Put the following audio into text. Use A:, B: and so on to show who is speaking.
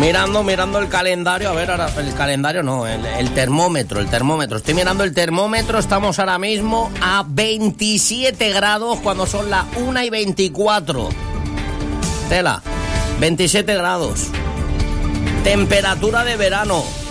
A: Mirando el calendario, a ver, ahora el calendario no, el termómetro. Estoy mirando el termómetro, estamos ahora mismo a 27 grados cuando son las 1:24. Tela, 27 grados. Temperatura de verano.